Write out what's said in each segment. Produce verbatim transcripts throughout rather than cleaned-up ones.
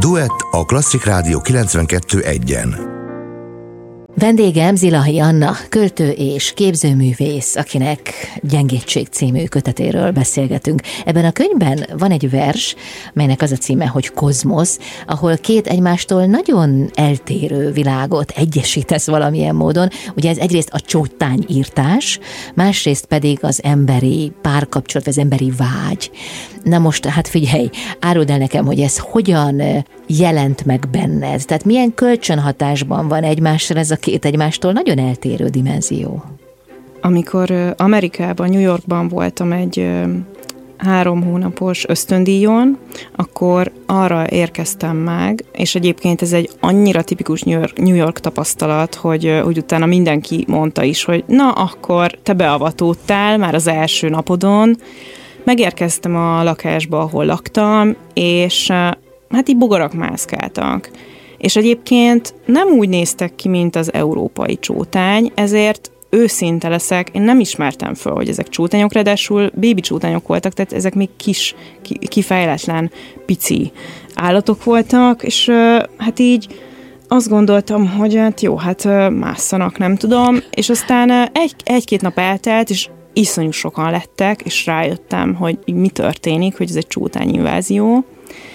Duett a Klasszik Rádió kilencvenkettő egyen. Vendégem Zilahi Anna, költő és képzőművész, akinek Gyengétség című kötetéről beszélgetünk. Ebben a könyvben van egy vers, melynek az a címe, hogy Kozmosz, ahol két egymástól nagyon eltérő világot egyesítesz valamilyen módon. Ugye ez egyrészt a csótányírtás, másrészt pedig az emberi párkapcsolat, az emberi vágy. Na most, hát figyelj, áruld el nekem, hogy ez hogyan jelent meg benned? Tehát milyen kölcsönhatásban van egymásra ez a két egymástól nagyon eltérő dimenzió? Amikor Amerikában, New Yorkban voltam egy három hónapos ösztöndíjon, akkor arra érkeztem meg, és egyébként ez egy annyira tipikus New York, New York tapasztalat, hogy, hogy utána mindenki mondta is, hogy na, akkor te beavatódtál már az első napodon. Megérkeztem a lakásba, ahol laktam, és hát így bogarak mászkáltak. És egyébként nem úgy néztek ki, mint az európai csótány, ezért őszinte leszek, én nem ismertem föl, hogy ezek csótányok, ráadásul bébi csótányok voltak, tehát ezek még kis, kifejletlen, pici állatok voltak, és hát így azt gondoltam, hogy hát jó, hát másszanak, nem tudom, és aztán egy, egy-két nap eltelt, és iszonyú sokan lettek, és rájöttem, hogy mi történik, hogy ez egy csótányinvázió,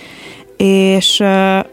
és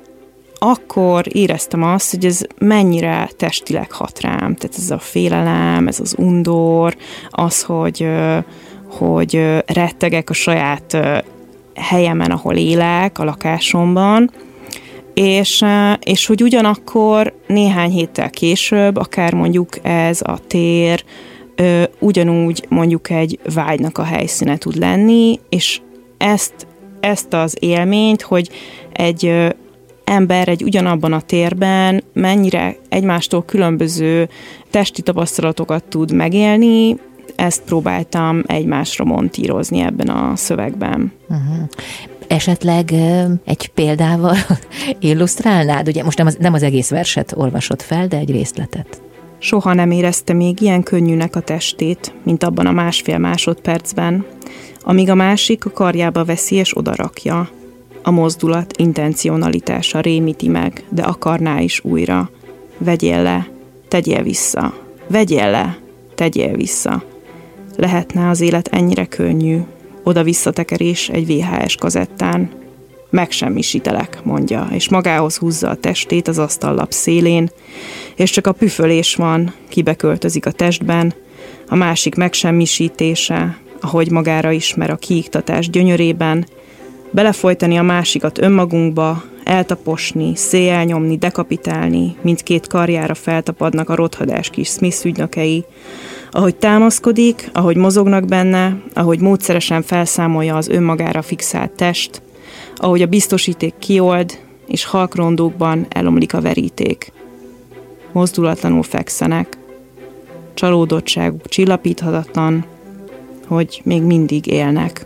akkor éreztem azt, hogy ez mennyire testileg hat rám. Tehát ez a félelem, ez az undor, az, hogy, hogy rettegek a saját helyemen, ahol élek, a lakásomban, és, és hogy ugyanakkor néhány héttel később, akár mondjuk ez a tér, ugyanúgy mondjuk egy vágynak a helyszíne tud lenni, és ezt, ezt az élményt, hogy egy ember egy ugyanabban a térben mennyire egymástól különböző testi tapasztalatokat tud megélni, ezt próbáltam egymásra montírozni ebben a szövegben. Uh-huh. Esetleg egy példával illusztrálnád? Ugye most nem az, nem az egész verset olvasod fel, de egy részletet. Soha nem érezte még ilyen könnyűnek a testét, mint abban a másfél másodpercben, amíg a másik a karjába veszi és odarakja. A mozdulat intencionalitása rémíti meg, de akarná is újra. Vegyél le, tegyél vissza. Vegyél le, tegyél vissza. Lehetne az élet ennyire könnyű, oda-visszatekerés egy vé há es kazettán. Megsemmisítelek, mondja, és magához húzza a testét az asztallap szélén, és csak a püfölés van, kibeköltözik a testben, a másik megsemmisítése, ahogy magára ismer a kiiktatás gyönyörében, belefolytani a másikat önmagunkba, eltaposni, széjjel nyomni, dekapitálni, mindkét karjára feltapadnak a rothadás kis Smith ügynökei, ahogy támaszkodik, ahogy mozognak benne, ahogy módszeresen felszámolja az önmagára fixált test, ahogy a biztosíték kiold, és halkrondókban elomlik a veríték. Mozdulatlanul fekszenek, csalódottságuk csillapíthatatlan, hogy még mindig élnek.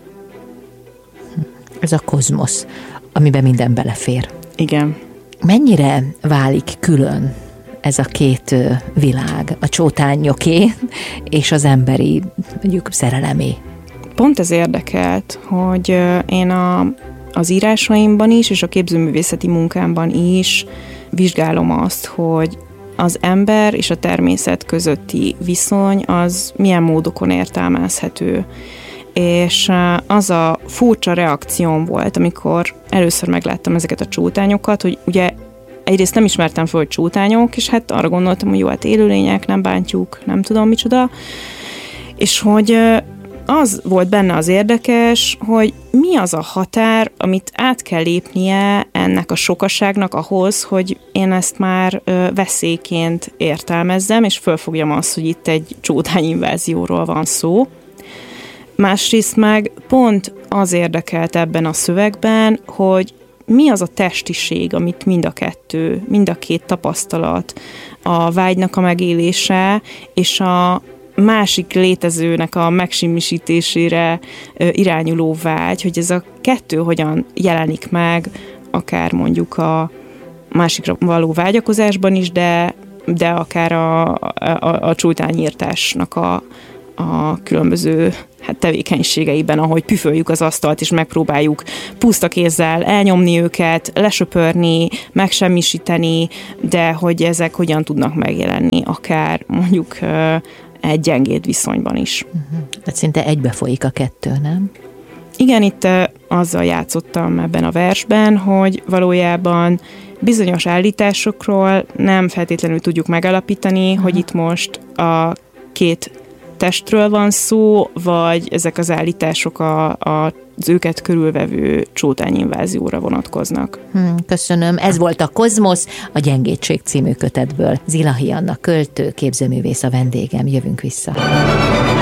Ez a kozmosz, amiben minden belefér. Igen. Mennyire válik külön ez a két világ, a csótányoké és az emberi, mondjuk, szerelemé? Pont ez érdekelt, hogy én a, az írásaimban is, és a képzőművészeti munkámban is vizsgálom azt, hogy az ember és a természet közötti viszony az milyen módokon értelmezhető. És az a furcsa reakcióm volt, amikor először megláttam ezeket a csótányokat, hogy ugye egyrészt nem ismertem fel, hogy csótányok, és hát arra gondoltam, hogy jó, hát élőlények, nem bántjuk, nem tudom micsoda, és hogy az volt benne az érdekes, hogy mi az a határ, amit át kell lépnie ennek a sokaságnak ahhoz, hogy én ezt már veszélyként értelmezzem, és fölfogjam azt, hogy itt egy csótányinvázióról van szó. Másrészt meg pont az érdekelt ebben a szövegben, hogy mi az a testiség, amit mind a kettő, mind a két tapasztalat, a vágynak a megélése, és a másik létezőnek a megsemmisítésére irányuló vágy, hogy ez a kettő hogyan jelenik meg, akár mondjuk a másikra való vágyakozásban is, de, de akár a, a, a csótányírtásnak a, a különböző hát tevékenységeiben, ahogy püföljük az asztalt, és megpróbáljuk puszta kézzel elnyomni őket, lesöpörni, megsemmisíteni, de hogy ezek hogyan tudnak megjelenni, akár mondjuk egy gyengéd viszonyban is. Uh-huh. Tehát szinte egybefolyik a kettő, nem? Igen, itt azzal játszottam ebben a versben, hogy valójában bizonyos állításokról nem feltétlenül tudjuk megalapítani, uh-huh. hogy itt most a két testről van szó, vagy ezek az állítások a, a, az őket körülvevő csótányinvázióra vonatkoznak. Hmm, köszönöm. Ez volt a Kozmosz, a Gyengédség című kötetből. Zilahi Anna költő, képzőművész a vendégem. Jövünk vissza.